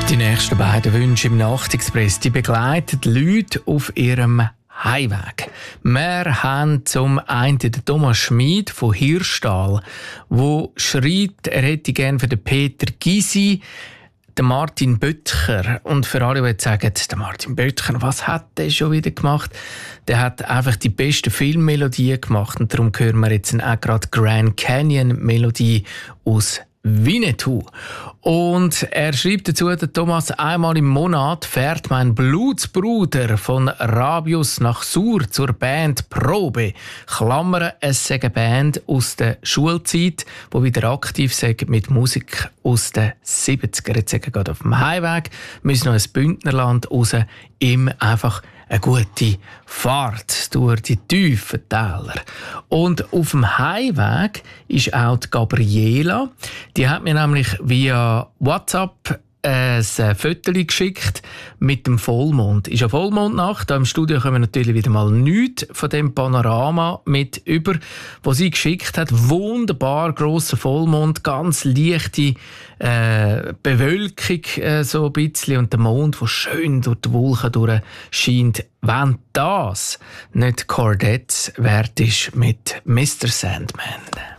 Die nächsten beiden Wünsche im Nachtexpress, die begleiten die Leute auf ihrem Heimweg. Wir haben zum einen den Thomas Schmid von Hirschtal, der schreibt, er hätte gerne für den Peter Gysi den Martin Böttcher. Und für alle, die jetzt sagen, der Martin Böttcher, was hat der schon wieder gemacht? Der hat einfach die beste Filmmelodie gemacht. Und darum hören wir jetzt auch gerade Grand Canyon Melodie aus Winnetou. Und er schreibt dazu, der Thomas, einmal im Monat fährt mein Blutsbruder von Rabius nach Sur zur Band Probe. Klammern, es sei eine Band aus der Schulzeit, die wieder aktiv sind mit Musik aus den 70er. Jetzt sind wir gerade auf dem Heimweg, müssen noch ins Bündnerland raus, ihm einfach eine gute Fahrt durch die tiefen Täler. Und auf dem Heimweg ist auch die Gabriela. Die hat mir nämlich via WhatsApp ein Foto geschickt mit dem Vollmond. Ist eine Vollmondnacht. Hier im Studio kommen wir natürlich wieder mal nichts von dem Panorama mit über, was sie geschickt hat. Wunderbar grosser Vollmond, ganz leichte Bewölkung so ein bisschen und der Mond, der schön durch die Wolken durch scheint. Wenn das nicht Chordettes wert ist mit Mr. Sandman.